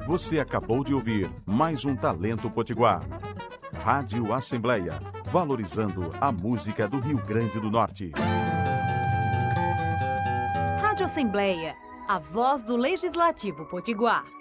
Você acabou de ouvir mais um Talento Potiguar. Rádio Assembleia, valorizando a música do Rio Grande do Norte. Rádio Assembleia, a voz do Legislativo Potiguar.